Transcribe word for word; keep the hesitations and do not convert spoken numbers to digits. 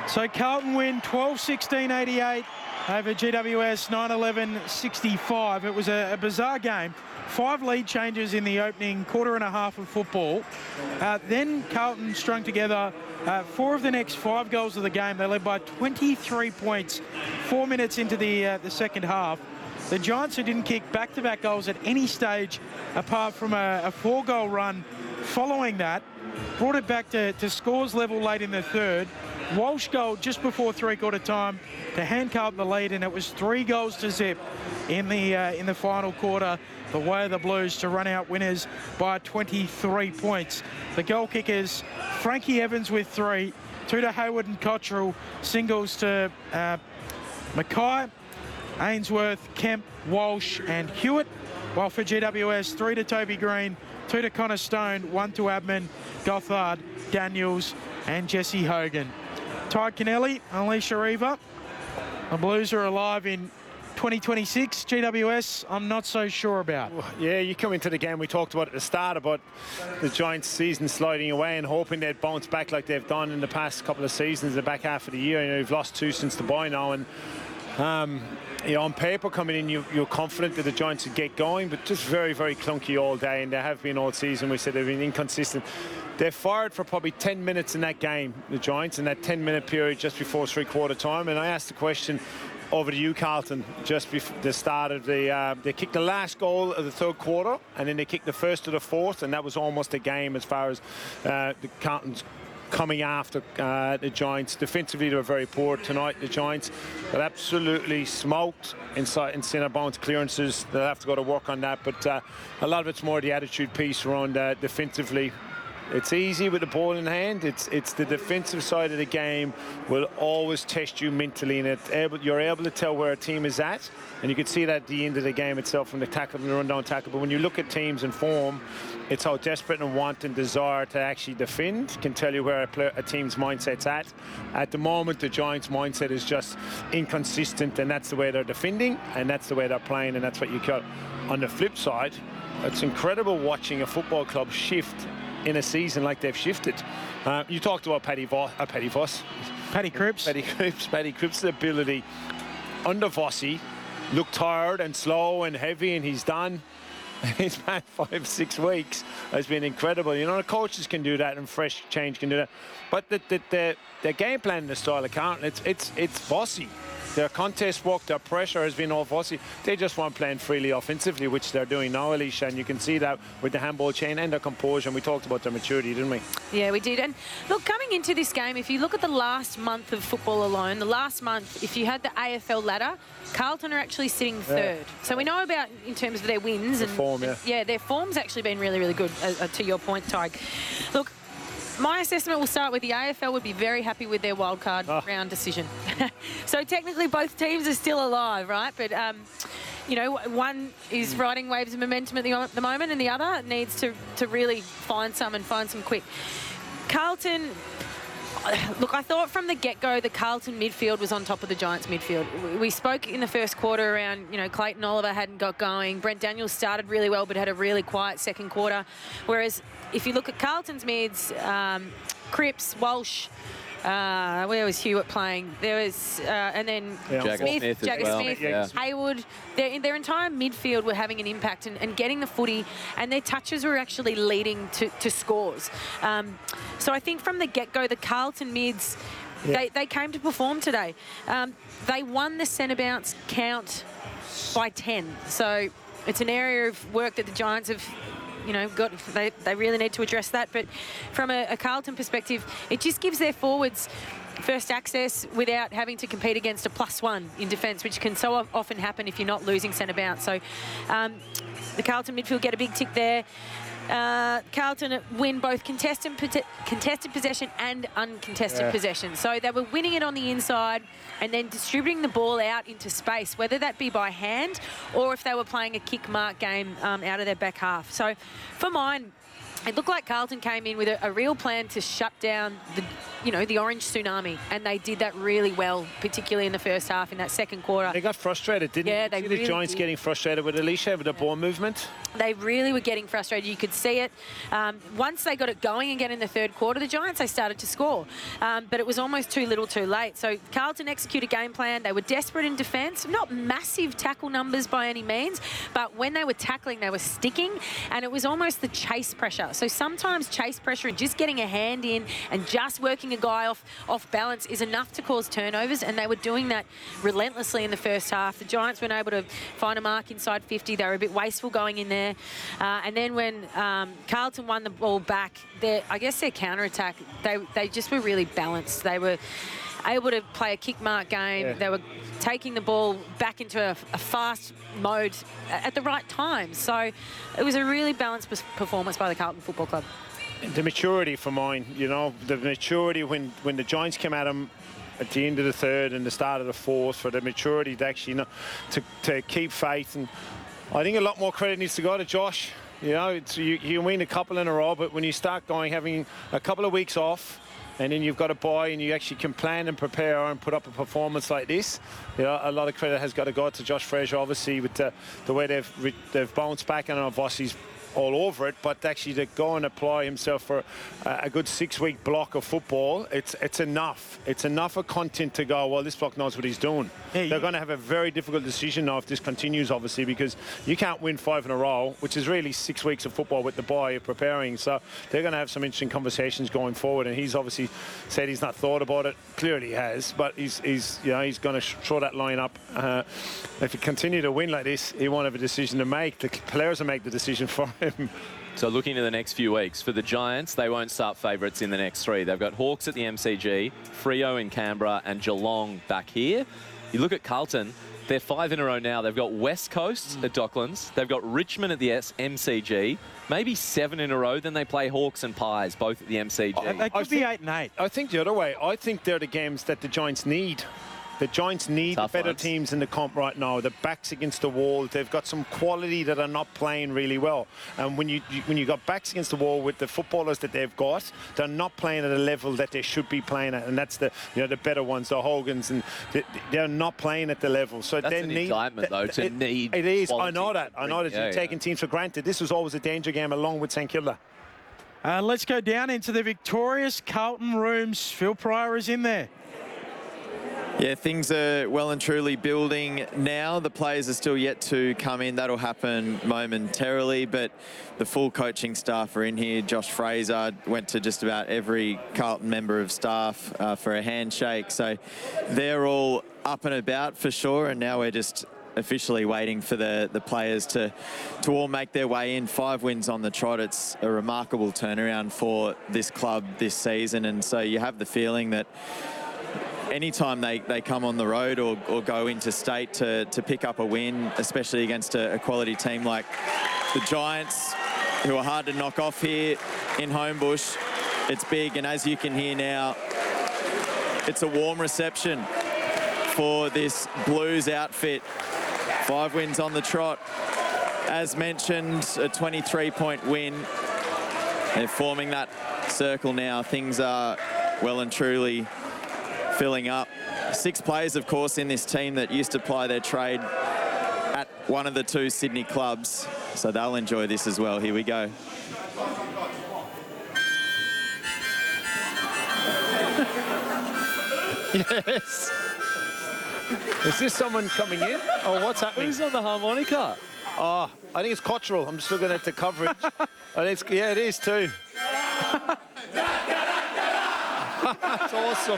So Carlton win twelve sixteen eighty-eight over G W S nine eleven sixty-five. It was a, a bizarre game. Five lead changes in the opening quarter and a half of football. Uh, then Carlton strung together uh, four of the next five goals of the game. They led by twenty-three points, four minutes into the, uh, the second half. The Giants, who didn't kick back-to-back goals at any stage apart from a, a four-goal run following that, brought it back to, to scores level late in the third. Walsh goal just before three-quarter time to hand Carlton the lead, and it was three goals to zip in the uh, in the final quarter. The way of the Blues to run out winners by twenty-three points. The goal kickers, Frankie Evans with three, two to Hayward and Cottrell, singles to uh, Mackay, Ainsworth, Kemp, Walsh and Hewitt. While for G W S, three to Toby Green, two to Connor Stone, one to Abman, Gothard, Daniels and Jesse Hogan. Ty Kennelly, Alicia Eva. The Blues are alive in twenty twenty-six. G W S, I'm not so sure about. Yeah, you come into the game, we talked about at the start about the Giants' season sliding away and hoping they'd bounce back like they've done in the past couple of seasons, the back half of the year. You know, you've lost two since the bye now, and um, you know, on paper coming in, you, you're confident that the Giants would get going, but just very, very clunky all day, and they have been all season. We said they've been inconsistent. They fired for probably ten minutes in that game, the Giants, in that ten-minute period just before three-quarter time, and I asked the question over to you, Carlton, just before the start of the... Uh, they kicked the last goal of the third quarter, and then they kicked the first of the fourth, and that was almost a game as far as uh, the Carlton's coming after uh, the Giants. Defensively, they were very poor tonight. The Giants got absolutely smoked inside in centre bounce clearances. They'll have to go to work on that, but uh, a lot of it's more the attitude piece around uh, defensively. It's easy with the ball in hand. It's it's the defensive side of the game will always test you mentally, and it's able, you're able to tell where a team is at, and you can see that at the end of the game itself from the tackle and the run-down tackle. But when you look at teams in form, it's how desperate and want and desire to actually defend can tell you where a, player, a team's mindset's at. At the moment, the Giants' mindset is just inconsistent, and that's the way they're defending, and that's the way they're playing, and that's what you got. On the flip side, it's incredible watching a football club shift in a season like they've shifted. Uh, you talked about Paddy Voss, uh, Paddy Voss. Paddy Cripps. Paddy Cripps. Paddy Cripps' ability under Vossi looked tired and slow and heavy, and he's done. He's been five, six weeks. Has been incredible. You know, the coaches can do that, and fresh change can do that. But the the the, the game plan and the style of Carlton, it's it's it's Vossi. Their contest work, their pressure has been all Vossi. They just weren't playing freely offensively, which they're doing now, Alicia, and you can see that with the handball chain and their composure. And we talked about their maturity, didn't we? Yeah, we did. And look, coming into this game, if you look at the last month of football alone, the last month, if you had the A F L ladder, Carlton are actually sitting third. Yeah. So we know about in terms of their wins. The and form, yeah. And, yeah, their form's actually been really, really good, uh, to your point, Tig. Look, my assessment will start with the A F L would be very happy with their wildcard oh. round decision. So technically both teams are still alive, right? But, um, you know, one is riding waves of momentum at the, at the moment, and the other needs to, to really find some and find some quick. Carlton... Look, I thought from the get-go the Carlton midfield was on top of the Giants midfield. We spoke in the first quarter around, you know, Clayton Oliver hadn't got going. Brent Daniels started really well but had a really quiet second quarter. Whereas if you look at Carlton's mids, um, Cripps, Walsh, uh, where was Hewitt playing? There was, uh, and then yeah. Jagger Smith, Smith, Jagger well. Smith, yeah. Hayward. Their, their entire midfield were having an impact and, and getting the footy, and their touches were actually leading to, to scores. Um, so I think from the get-go, the Carlton mids, yeah. they, they came to perform today. Um, they won the centre bounce count by ten. So it's an area of work that the Giants have, you know, got, they, they really need to address that. But from a, a Carlton perspective, it just gives their forwards first access without having to compete against a plus one in defence, which can so often happen if you're not losing centre bounce. So um, the Carlton midfield get a big tick there. Uh, Carlton win both contested, contested possession and uncontested yeah. possession. So they were winning it on the inside and then distributing the ball out into space, whether that be by hand or if they were playing a kick mark game um, out of their back half. So for mine, it looked like Carlton came in with a, a real plan to shut down the you know, the orange tsunami, and they did that really well, particularly in the first half, in that second quarter. They got frustrated, didn't Yeah, they? they See the really Giants did. getting frustrated with Alicia with the ball movement. They really were getting frustrated. You could see it. Um, once they got it going again in the third quarter, the Giants, they started to score. Um, but it was almost too little too late. So Carlton executed a game plan. They were desperate in defence. Not massive tackle numbers by any means, but when they were tackling, they were sticking, and it was almost the chase pressure. So sometimes chase pressure and just getting a hand in and just working a guy off, off balance is enough to cause turnovers, and they were doing that relentlessly in the first half. The Giants weren't able to find a mark inside fifty. They were a bit wasteful going in there. Uh, and then when um, Carlton won the ball back, their, I guess their counter-attack, they, they just were really balanced. They were able to play a kick mark game. Yeah. They were taking the ball back into a, a fast mode at the right time. So it was a really balanced performance by the Carlton Football Club. The maturity for mine, you know, the maturity when, when the Giants came at them at the end of the third and the start of the fourth, for the maturity to actually, you know, to, to keep faith. And I think a lot more credit needs to go to Josh. You know, it's, you, you win a couple in a row, but when you start going, having a couple of weeks off, and then you've got a bye and you actually can plan and prepare and put up a performance like this, you know, a lot of credit has got to go to Josh Fraser, obviously, with the, the way they've they've bounced back. I know Vossi's all over it, but actually to go and apply himself for a, a good six-week block of football, it's it's enough. It's enough of content to go, well, this block knows what he's doing. Yeah, They're you- going to have a very difficult decision now if this continues, obviously, because you can't win five in a row, which is really six weeks of football with the bye you're preparing. So they're going to have some interesting conversations going forward, and he's obviously said he's not thought about it. Clearly he has, but he's, he's you know, he's going to throw that line up. Uh, if he continue to win like this, he won't have a decision to make. The players will make the decision for him. So looking to the next few weeks, for the Giants, they won't start favourites in the next three. They've got Hawks at the M C G, Freo in Canberra, and Geelong back here. You look at Carlton, they're five in a row now. They've got West Coast mm. at Docklands. They've got Richmond at the S M C G. Maybe seven in a row. Then they play Hawks and Pies, both at the M C G. They, they could I be think- eight and eight. I think the other way. I think they're the games that the Giants need. The Giants need Tough better ones. teams in the comp right now. The backs against the wall. They've got some quality that are not playing really well. And when you, you when you got backs against the wall with the footballers that they've got, they're not playing at a level that they should be playing at. And that's the you know the better ones, the Hogans, and they, they're not playing at the level. So That's they an need, indictment, though, to it, need It is. I quality know that. I know that yeah, you're yeah. taking teams for granted. This was always a danger game along with St Kilda. Uh, let's go down into the victorious Carlton rooms. Phil Pryor is in there. Yeah, things are well and truly building now. The players are still yet to come in. That'll happen momentarily, but the full coaching staff are in here. Josh Fraser went to just about every Carlton member of staff uh, for a handshake. So they're all up and about for sure, and now we're just officially waiting for the, the players to, to all make their way in. Five wins on the trot. It's a remarkable turnaround for this club this season, and so you have the feeling that anytime they, they come on the road or, or go into state to, to pick up a win, especially against a, a quality team like the Giants, who are hard to knock off here in Homebush, it's big. And as you can hear now, it's a warm reception for this Blues outfit. Five wins on the trot. As mentioned, a twenty-three point win. They're forming that circle now. Things are well and truly filling up. Six players, of course, in this team that used to ply their trade at one of the two Sydney clubs, so they'll enjoy this as well. Here we go. Yes. Is this someone coming in? Or what's happening? Who's on the harmonica? Oh, I think it's Cottrell. I'm just looking at the coverage. And it's, yeah, it is too. That's awesome.